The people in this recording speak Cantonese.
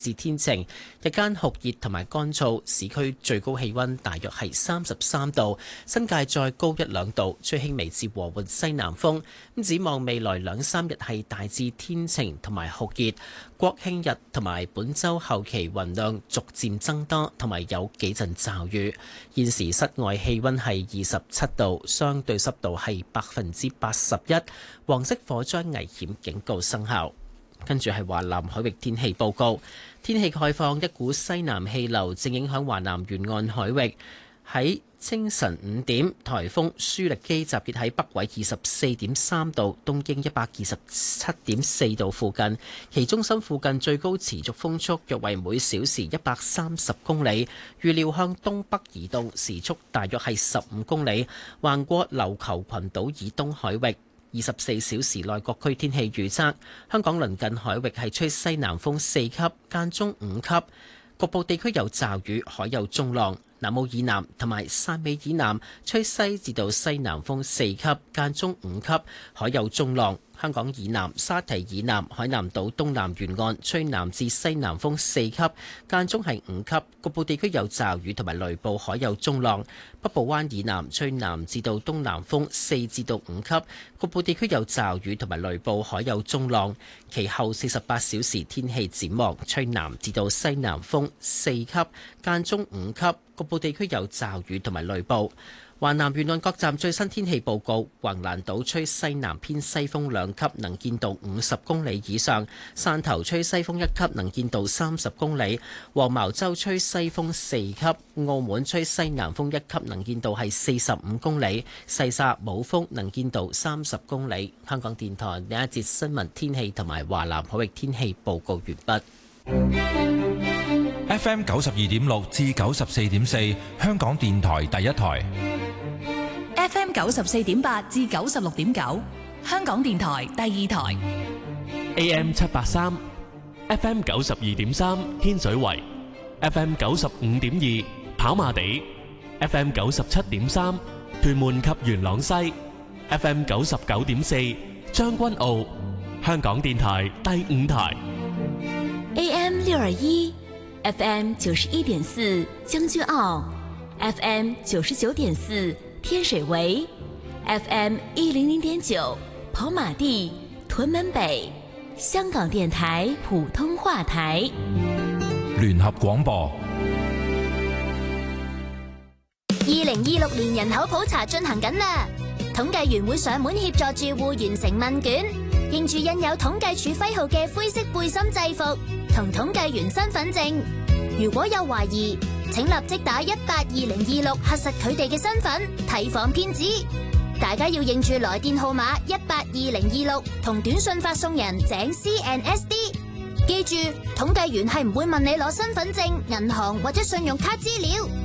至天晴，日間酷熱同埋乾燥，市區最高氣溫大約係33度，新界再高1-2度，吹輕微至和緩西南風。咁展望未來2-3日係大致天晴同埋酷熱，國慶日同埋本週後期雲量逐漸增多，同埋有幾陣驟雨。現時室外氣溫係27度，相對濕度係81%，黃色火災危險警告生效。跟住係華南海域天氣報告，天氣概況，一股西南氣流正影響華南沿岸海域。喺清晨5點，颱風舒力基集結喺北緯24.3度、東經127.4度附近，其中心附近最高持續風速約為每小時130公里，預料向東北移動，時速大約係15公里，橫過琉球群島以東海域。24小時內各區天氣預測，香港鄰近海域係吹西南風4級，間中5級，局部地區有驟雨，海有中浪。南澳以南同埋汕尾以南吹西至到西南風4級，間中5級，海有中浪。香港以南、沙堤以南、海南島東南沿岸吹南至西南風4級，間中係5級，局部地區有驟雨同埋雷暴，海有中浪。北部灣以南吹南至到東南風4至到5級，局部地區有驟雨同埋雷暴，海有中浪。其後48小時天氣展望，吹南至到西南風4級，間中5級，局部地區有驟雨同埋雷暴。華南沿岸各站最新天氣報告：橫瀾島吹西南偏西風2級，能見度50公里以上；汕頭吹西風1級，能見度30公里；黃茅洲吹西風4級；澳門吹西南風1級，能見度係45公里；西沙冇風，能見度30公里。香港電台呢一節新聞天氣同埋華南海域天氣報告完畢。 FM 92.6至94.4，香港電台第一台。 FM 94.8至96.9，香港電台第二台。 AM 783 FM 92.3，天水圍 FM 95.2，跑馬地 FM 97.3，屯門及元朗西 FM 99.4，將軍澳，香港電台第五台。 AM 621 FM 91.4，將軍澳 FM 99.4，天水圍 FM 100.9，跑馬地、屯門北，香港電台普通話台。 聯合廣播。 2026年人口普查進行緊啦，統計員會上門協助住戶完成問卷，認住印有統計處徽號嘅灰色背心制服同統計員身份證。如果有懷疑，請立即打182026核實佢哋嘅身份，提防騙子。大家要認住來電號碼182026同短信發送人井 CNSD。記住，統計員係唔會問你攞身份證、銀行或者信用卡資料。